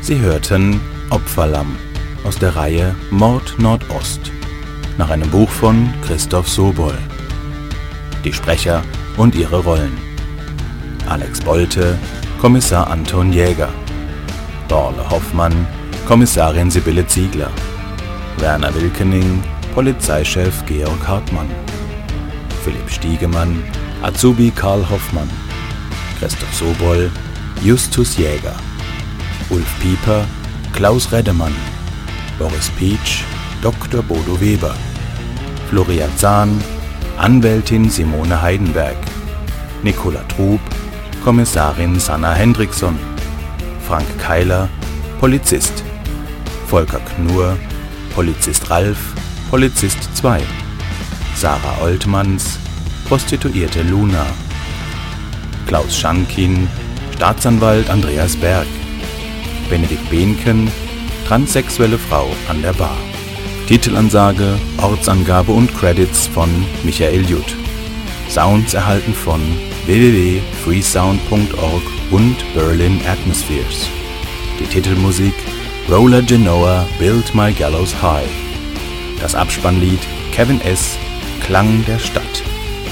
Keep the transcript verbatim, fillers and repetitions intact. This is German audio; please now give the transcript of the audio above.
Sie hörten Opferlamm aus der Reihe Mord Nordost nach einem Buch von Christoph Sobol. Die Sprecher und ihre Rollen: Alex Bolte, Kommissar Anton Jäger; Dorle Hoffmann, Kommissarin Sibylle Ziegler; Werner Wilkening, Polizeichef Georg Hartmann; Philipp Stiegemann, Azubi Karl Hoffmann; Christoph Sobol, Justus Jäger; Ulf Pieper, Klaus Reddemann; Boris Pietsch, Doktor Bodo Weber; Floria Zahn, Anwältin Simone Heidenberg; Nicola Trub, Kommissarin Sanna Hendrickson; Frank Keiler, Polizist; Volker Knurr, Polizist Ralf, Polizist zwei; Sarah Oltmanns, Prostituierte Luna; Klaus Schankin, Staatsanwalt Andreas Berg; Benedikt Behnken, transsexuelle Frau an der Bar. Titelansage, Ortsangabe und Credits von Michael Jutt. Sounds erhalten von w w w punkt freesound punkt org und Berlin Atmospheres. Die Titelmusik Roller Genoa Build My Gallows High. Das Abspannlied Kevin S. Klang der Stadt.